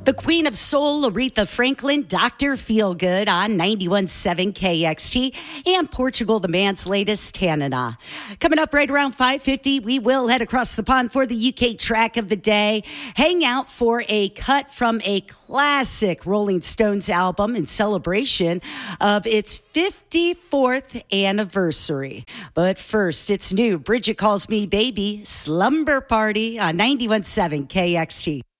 The Queen of Soul, Aretha Franklin, Dr. Feelgood on 91.7 KXT, and Portugal the Man's latest, Tanana. Coming up right around 5:50, we will head across the pond for the UK track of the day. Hang out for a cut from a classic Rolling Stones album in celebration of its 54th anniversary. But first, it's new. Bridget Calls Me Baby, Slumber Party on 91.7 KXT.